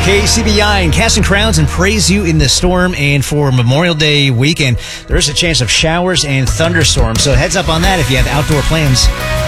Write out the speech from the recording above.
KCBI and Casting Crowns and Praise You in the Storm. And for Memorial Day weekend, there is a chance of showers and thunderstorms. So heads up on that if you have outdoor plans.